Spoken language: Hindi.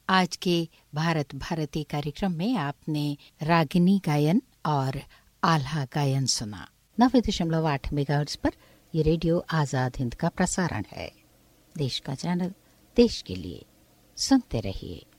आज के भारत भारती कार्यक्रम में आपने रागिनी गायन और आल्हा गायन सुना। 90.8 मेगाहर्ट्ज पर ये रेडियो आजाद हिंद का प्रसारण है। देश का चैनल, देश के लिए। सुनते रहिए।